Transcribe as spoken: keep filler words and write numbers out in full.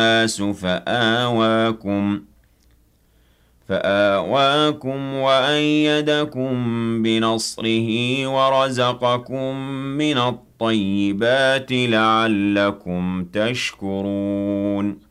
الناس فآواكم فآواكم وأيدكم بنصره ورزقكم من الطيبات لعلكم تشكرون